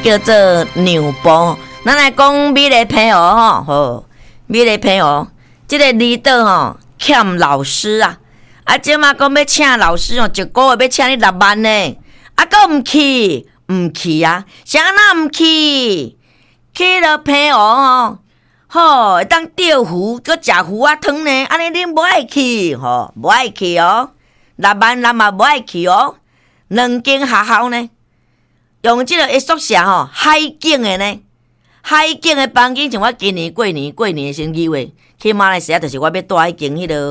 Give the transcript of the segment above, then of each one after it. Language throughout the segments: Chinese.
叫做牛埔。咱来讲美丽平湖吼，好，美丽平湖，这个离岛吼欠老师啊，即马讲要请老师哦，一个月要请你6万呢，搁唔去，唔去啊，谁那唔去？去了平湖吼，吼会当钓鱼，搁食鱼仔汤呢，安尼恁无爱去吼，无爱去哦，6万咱嘛无爱去哦，两间学校呢，用即个宿舍吼，海景的呢。海景的房间，像我今年过年的时2月去马来西亚，就是我要住迄间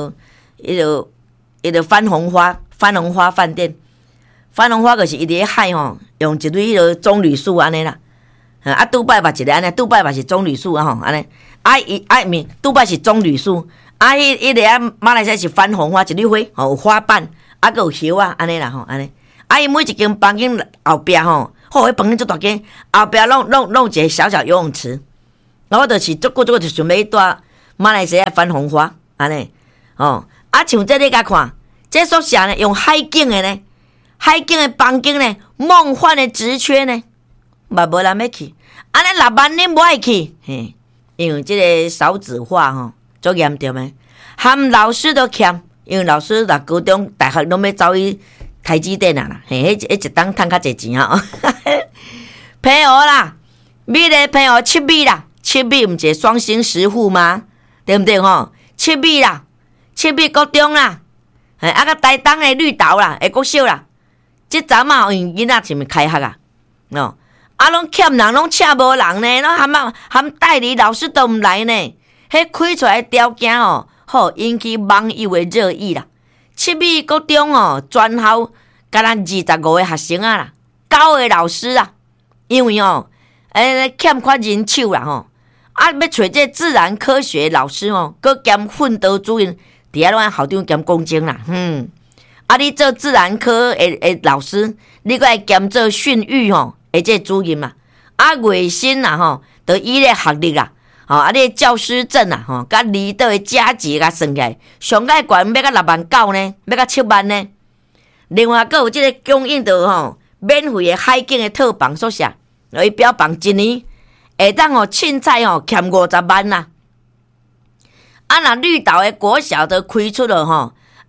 迄个番红花饭店。番红花就是伊伫海吼，用一类迄个棕榈树安尼啦。杜拜嘛一个安尼，杜拜嘛是棕榈树啊吼，安尼。杜拜是棕榈树，迄个马来西亚是番红花，一粒花吼有花瓣，搁有叶啊安尼啦吼，安尼。伊每一间房间后壁吼。迄房间足大间，后壁弄一个小小游泳池。我就是足久就想要住马来西亚番红花安尼，像这你甲看，这宿舍呢用海景的呢，海景的房间呢，梦幻的职缺呢，嘛无人要去。安尼6万恁无爱去，嘿，因为这个少子化吼，足严重的，含老师都欠，因为老师在高中、大学拢要走去。台积电啊啦，嘿，迄一档赚较侪钱啊！平湖啦，美丽平湖七美啦，七美毋是双星石户吗？对不对吼？七美啦，七美国中啦，个台东的绿岛啦，会国小啦，即阵啊，因囡仔是咪开学啊？拢欠人，拢请无人呢，拢含代理老师都毋来呢，迄开出来条件哦，好引起网友的热议啦。七美国中全校敢若25个学生啊啦，9个老师啊，因为欠缺人手啦吼，要找这自然科学老师搁兼训导主任，伫遐校长兼公证啦，你做自然科的老师，你搁爱兼做训育这主任嘛，月薪啦就以咧学历啦。你教师证啊，甲离岛的加级甲算起来，上界悬要到6万9呢，要到7万呢。另外，阁有即个供应到免费的海景的套房宿舍，伊标榜1年会当凊彩欠50万啦。若绿岛的国小都开出了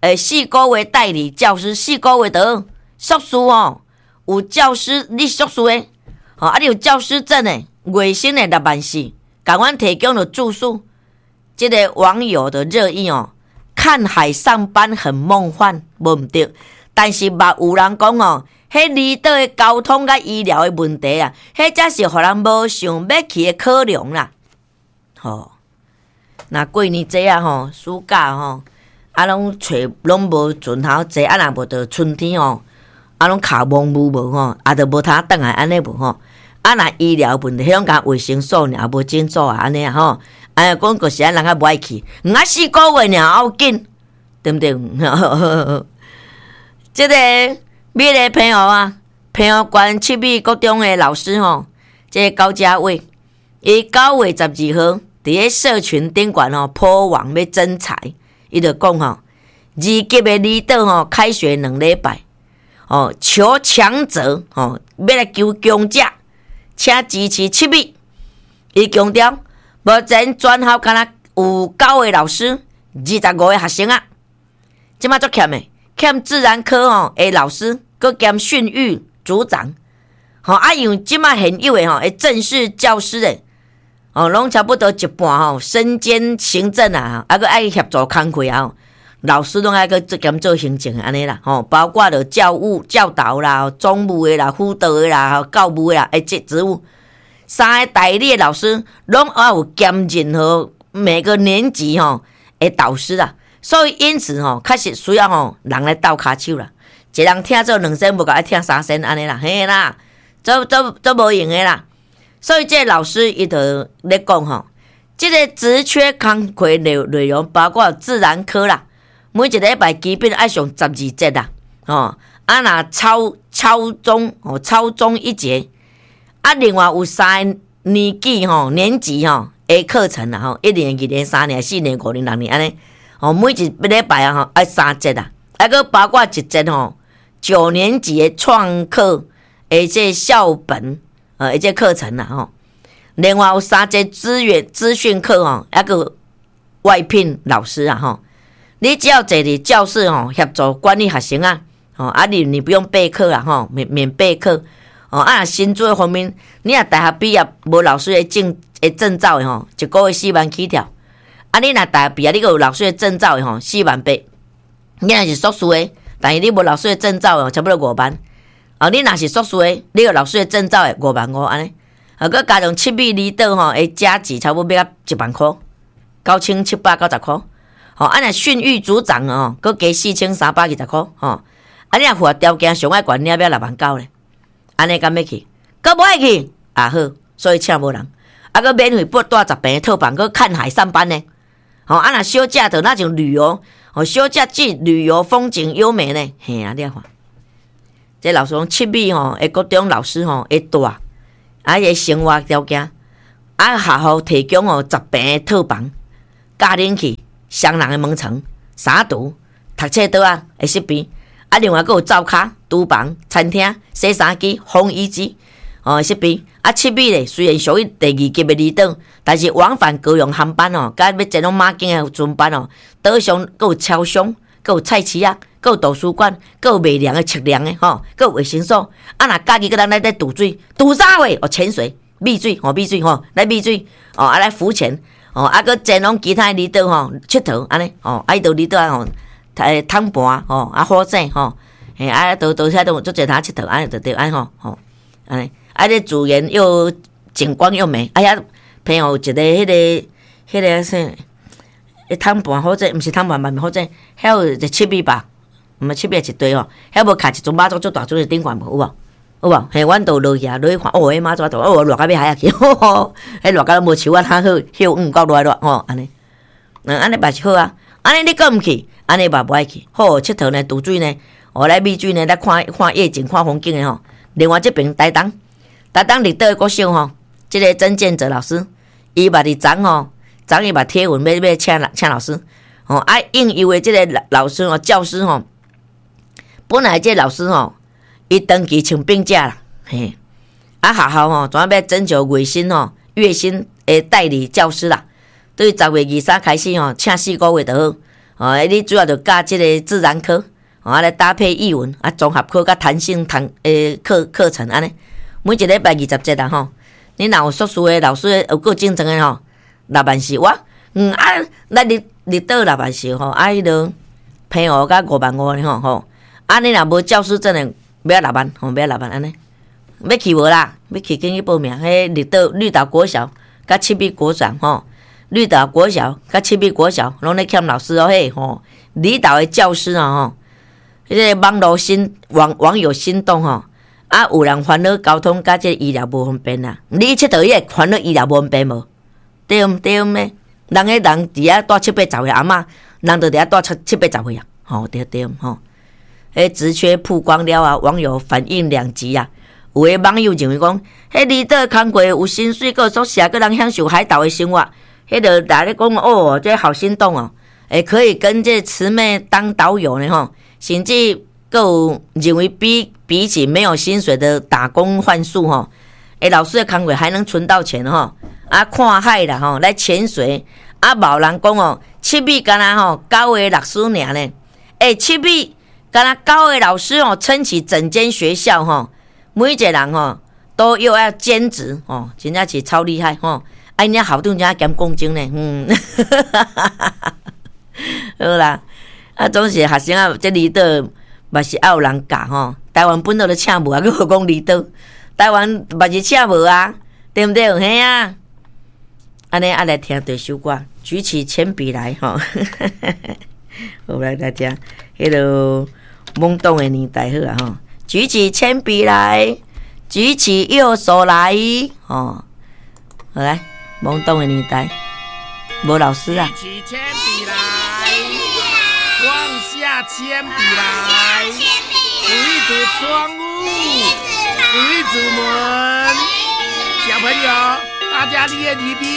4个月代理教师，4个月的硕士有教师你硕士的，你有教师证的，月薪的6万4。甲阮提供了住宿，这个网友的热议看海上班很梦幻，无毋对。但是嘛，有人讲迄离岛的交通甲医疗的问题啊，迄才是互人无想要去的考量啦。那过年节啊暑假拢找拢无准头坐，若无到春天拢卡蒙雾无就无通转来安尼无若医疗问题，迄种甲卫生所尔无诊所安尼讲个时人较无爱去，4个月尔要紧，对不对？这个美丽平湖啊，平湖县七美国中的老师这个高家伟，伊9月12号伫个社群顶管破网要征才，伊就讲2级的离岛开学2礼拜求强者要来求强者。请支持七美，伊强调，目前全校敢若有9个老师，25个学生啊，即马足欠的，欠自然科的老师，搁兼训育组长，因为即马现有的正式教师的，拢差不多一半身兼行政啊，搁爱协助工课啊，老师拢爱搁兼做行政安尼啦，包括了教务、教导啦、总务的啦、辅导的啦、教务的啦，这职务，3个代理的老师拢有兼任何每个年级的导师啦，所以因此确实需要人来斗骹手啦，一人听做2声，无甲爱听3声安尼啦，嘿啦，做无用的啦，所以这个老师伊就咧讲这个职缺工课内容包括自然科啦。每一个礼拜基本爱上12节啦，若超中1节，另外有3年级的课程啦，1年、2年、3年、4年、5年、6年安尼，每一礼拜爱3节啦，搁包括1节9年级的创客这校本一节课程啦吼。另外有3节资讯课吼，还个外聘老师啊吼。你只要坐伫教室吼，协助管理学生啊，吼啊你不用备课啦吼，免备课。哦，啊，薪资方面，你若大学毕业无老师的证照的吼，一个月4万起跳。啊，你若大学毕业，你有老师的证照的吼，4.8万。你若是硕士的，但是你无老师的证照的，差不多5万。哦，你若是硕士的，你有老师的证照的5.5万安尼。啊，佮加上7米离岛吼，会加值差不多要1万块，9790块。吼，啊，若训育组长哦，佮加4320块。吼，啊，你若符合条件，上爱悬你要6万9咧。安尼敢要去，佮无爱去啊好，所以请无人，啊佮免费带10平的套房，佮看海上班呢。吼，啊若小假就那种旅游，哦小假去旅游风景优美呢，嘿啊你看，这老师讲7米吼，诶国中老师吼会带，啊伊生活条件，啊学校提供哦10平的套房，家恁去双人的门床，3厨，读册倒啊会适便。啊，另外还有灶骹、厨房、餐厅、洗衫机、烘衣机，哦，设备。啊，7米咧，虽然属于第2级的离岛，但是往返高雄航班哦，甲要前往马境的船班哦，岛上还有超商，还有菜市啊，还有图书馆，还有卖粮的、测量的，吼，还有卫生所。啊，若家己个人来赌水，赌啥货？哦，潜水、溺水，哦，溺水吼，来溺水，哦，啊来浮潜，哦，啊个前往其他离岛吼佚佗，安尼，哦，啊伊到离岛啊吼。汤盘吼，啊火箭吼，嘿啊都遐都做侪通佚佗，安尼就对安吼吼，安尼啊这资源又景观又美，哎呀，朋友一个迄个啥，汤盘火箭，毋是汤盘嘛，火箭，遐有一7米吧，毋是7米一堆吼，遐无卡一尊马祖做大尊的顶悬无有无？有无？嘿，阮都落去啊，落去看，哦，迄马祖大，哦，热到要海啊去，迄热到无像阮遐好，休到热吼，安尼，安尼嘛是好啊，安尼你搁毋去？安尼嘛不爱去，好佚佗呢，赌水呢，哦来美水呢，来看夜景、看风景的吼。另外这边台东离岛的国小吼，这个曾建泽老师，伊嘛伫昨伊嘛贴文要请老师，哦啊应邀的这个老师哦，教师吼，本来这个老师吼，伊长期请病假啦，嘿，啊学校吼，专要征求月薪的代理教师啦，对10月23开始吼，请4个月就好。哦，你主要就教这个自然科，哦，来搭配译文啊，综合科甲弹性课程安尼，每一礼拜20节啦吼。你若有硕士的老师有够竞争的吼，6万4我，咱入岛6万4吼，啊，迄个朋友甲5.5万吼，啊，你若无教师证的，要6万，吼，要6万安尼，要去无啦？要去紧去报名，迄绿岛国小甲7米国小吼。绿岛国小甲7米国小拢咧欠老师哦，嘿吼，离岛的教师啊吼，迄个网友心动吼，啊有人烦恼交通甲这医疗无方便啦，你佚佗伊会烦恼医疗无方便无？对毋对咩？人伫遐带780岁阿嬷，人就伫遐带780岁啊，吼对吼，迄职缺曝光了啊，网友反应两极啊。有的网友认为讲，迄离岛工课有薪水，个宿舍，个人享受海岛的生活。迄个大家讲哦，这好心动哦，可以跟这慈妹当导游呢吼，甚至有认为比起没有薪水的打工换宿吼，老师的工课还能存到钱吼，啊看海啦吼，来潜水，啊无人讲哦，7米干那吼9个老师尔呢，7米干那9个老师哦，撑起整间学校吼，每一个人吼都又要兼职哦，真正是超厉害吼。人家校长真兼公正呢，好啦，啊，总是学生啊，这离岛嘛是爱有人教吼。台湾本土都请无啊，佮何讲离岛？台湾嘛是请无啊，对不对？嘿啊，安尼来听这首歌，举起铅笔来吼。我来大家，迄个懵懂的年代好啊吼，举起铅笔来，举起右手来，哦，好来。懵懂的年代，无老师啊！举起铅笔来，放下铅笔来，数一组窗户，数一组门。小朋友，大家练一遍。